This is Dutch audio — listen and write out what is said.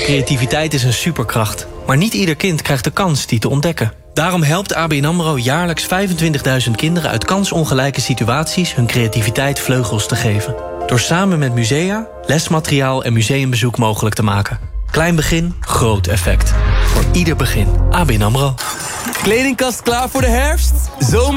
Creativiteit is een superkracht. Maar niet ieder kind krijgt de kans die te ontdekken. Daarom helpt ABN AMRO jaarlijks 25.000 kinderen uit kansongelijke situaties hun creativiteit vleugels te geven. Door samen met musea, lesmateriaal en museumbezoek mogelijk te maken. Klein begin, groot effect. Voor ieder begin. ABN AMRO. Kledingkast klaar voor de herfst? Zomer